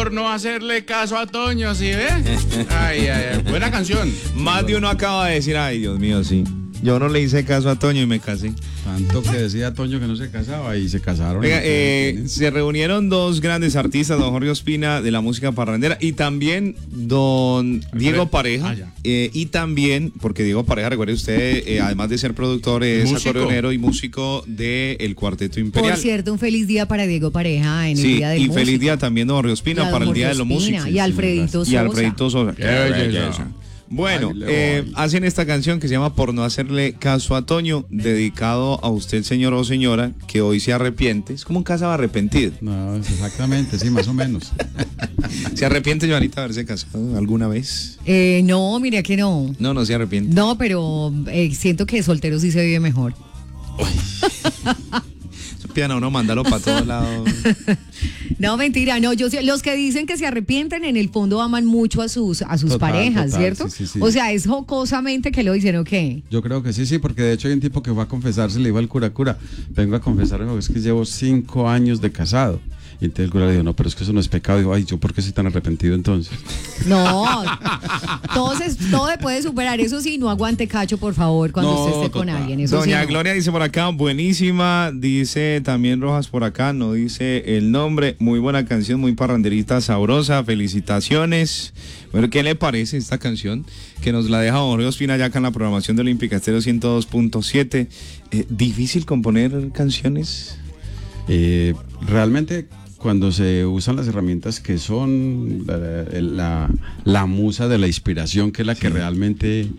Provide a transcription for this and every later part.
por no hacerle caso a Toño, ¿sí ve? Ay, buena canción. Más de uno acaba de decir, ay, Dios mío, sí. Yo no le hice caso a Toño y me casé. Tanto que decía Toño que no se casaba y se casaron. Oiga, se reunieron dos grandes artistas, don Jorge Ospina de la música parrandera y también don Diego Pareja. Y también, porque Diego Pareja, recuerde usted, además de ser productor, es acordeonero y músico del Cuarteto Imperial. Por cierto, un feliz día para Diego Pareja en el Día del Músico. Y feliz día también don Jorge Ospina para el Día de los Músicos. Y Alfredito Sosa. Y Alfredito Sosa. Qué belleza. Bueno, hacen esta canción que se llama Por no hacerle caso a Toño, dedicado a usted, señor o señora, que hoy se arrepiente. Es como un caso arrepentido. No, exactamente, sí, más o menos. ¿Se arrepiente, Joanita, de haberse casado alguna vez? No, mira que no. No se arrepiente. No, pero siento que soltero sí se vive mejor. Piano, uno mándalo para todos lados. No, mentira, no, yo sé, los que dicen que se arrepienten en el fondo aman mucho a sus parejas, ¿cierto? Sí. O sea, es jocosamente que lo dicen, ¿o qué? Yo creo que sí, porque de hecho hay un tipo que fue a confesarse, le dijo al cura, vengo a confesarme, es que llevo 5 años de casado. Y entonces el cura le dijo, no, pero es que eso no es pecado. Dijo, ay, ¿yo por qué soy tan arrepentido entonces? No, todo se puede superar. Eso sí, no aguante cacho, por favor, cuando usted esté con alguien. Eso Doña sí, no. Gloria dice por acá, buenísima. Dice también Rojas por acá, no dice el nombre. Muy buena canción, muy parranderita, sabrosa. Felicitaciones. Bueno, ¿qué le parece esta canción? Que nos la deja Jorge Ospina ya acá en la programación de Olímpica Estéreo 102.7. ¿Difícil componer canciones? Realmente, cuando se usan las herramientas que son la musa de la inspiración, que es la que realmente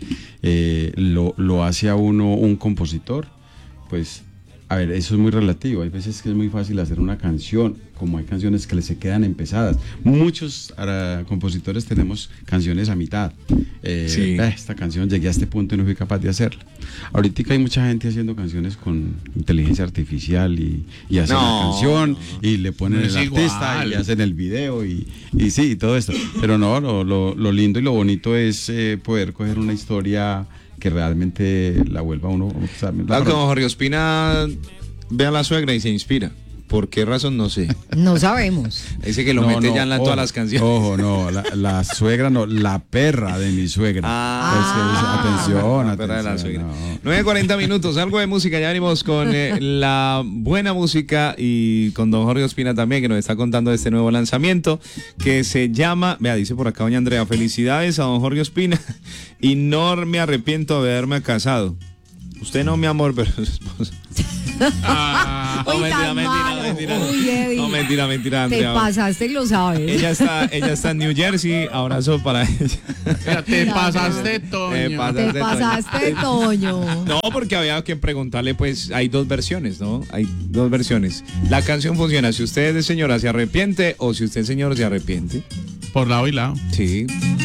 lo hace a uno un compositor, pues, a ver, eso es muy relativo. Hay veces que es muy fácil hacer una canción, como hay canciones que se quedan empezadas. Muchos compositores tenemos canciones a mitad. Esta canción llegué a este punto y no fui capaz de hacerla. Ahorita hay mucha gente haciendo canciones con inteligencia artificial y hacen la canción y le ponen el artista y hacen el video y sí, y todo esto. Pero no, lo lindo y lo bonito es poder coger una historia que realmente la vuelva a uno. Claro, como Jorge Ospina ve a la suegra y se inspira. ¿Por qué razón? No sé. No sabemos. Dice que lo mete ya en todas las canciones. Ojo, no, la suegra no, la perra de mi suegra. Atención, la perra de la suegra. No. 9:40 minutos, algo de música, ya venimos con la buena música y con don Jorge Ospina también, que nos está contando de este nuevo lanzamiento que se llama, dice por acá doña Andrea, felicidades a don Jorge Ospina y no me arrepiento de haberme casado. Usted no, mi amor, pero su esposa. Mentira, Andrea. Te pasaste y lo sabes. Ella está en New Jersey, abrazo para ella. Te pasaste, Toño. No, porque había que preguntarle, pues, hay dos versiones, ¿no? Hay dos versiones. La canción funciona si usted, señora, se arrepiente o si usted, señor, se arrepiente. Por lado y lado. Sí.